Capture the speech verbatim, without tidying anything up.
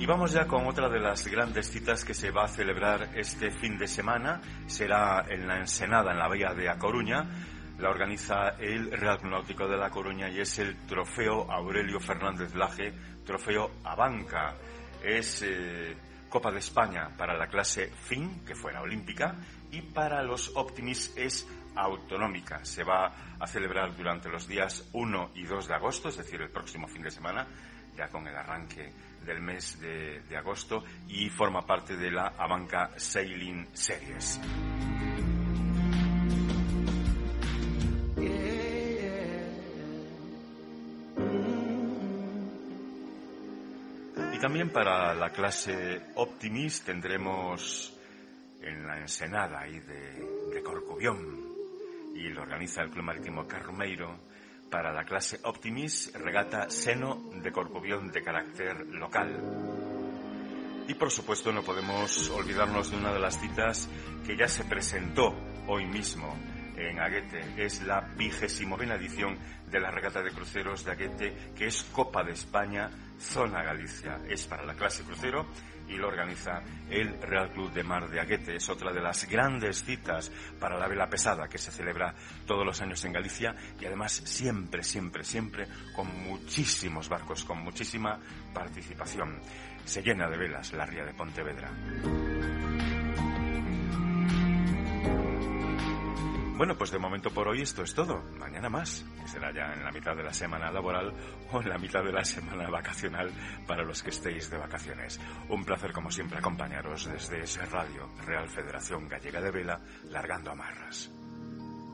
Y vamos ya con otra de las grandes citas que se va a celebrar este fin de semana. Será en la Ensenada, en la bahía de A Coruña. La organiza el Real Club Náutico de La Coruña y es el Trofeo Aurelio Fernández Laje, Trofeo Abanca. Es eh, Copa de España para la clase F I N, que fuera olímpica, y para los Optimis es autonómica. Se va a celebrar durante los días uno y dos de agosto, es decir, el próximo fin de semana, ya con el arranque del mes de, de agosto, y forma parte de la Abanca Sailing Series. Y también para la clase Optimis tendremos en la Ensenada ahí de, de Corcubión, y lo organiza el Club Marítimo Carromeiro. Para la clase Optimis, regata Seno de Corcubión de carácter local. Y por supuesto no podemos olvidarnos de una de las citas que ya se presentó hoy mismo en Aguete. Es la vigésimo novena edición de la regata de cruceros de Aguete, que es Copa de España Zona Galicia. Es para la clase crucero y lo organiza el Real Club de Mar de Aguete. Es otra de las grandes citas para la vela pesada que se celebra todos los años en Galicia, y además siempre, siempre, siempre con muchísimos barcos, con muchísima participación. Se llena de velas la ría de Pontevedra. Bueno, pues de momento por hoy esto es todo. Mañana más, que será ya en la mitad de la semana laboral o en la mitad de la semana vacacional para los que estéis de vacaciones. Un placer, como siempre, acompañaros desde esa radio Real Federación Gallega de Vela, largando amarras.